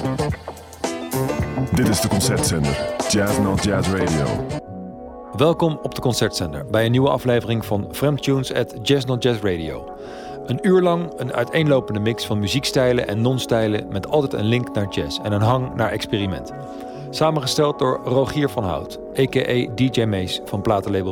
Dit is de Concertzender, Jazz Not Jazz Radio. Welkom op de Concertzender bij een nieuwe aflevering van Fremdtunes at Jazz Not Jazz Radio. Een uur lang een uiteenlopende mix van muziekstijlen en non-stijlen met altijd een link naar jazz en een hang naar experiment. Samengesteld door Rogier van Hout, a.k.a. DJ Mees van platenlabel